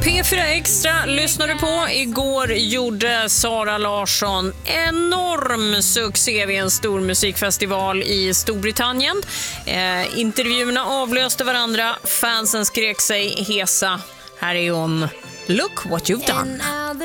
P4 Extra lyssnar du på. Igår gjorde Sara Larsson enorm succé vid en stor musikfestival i Storbritannien. Intervjuerna avlöste varandra. Fansen skrek sig hesa. Här är hon. Look what you've done.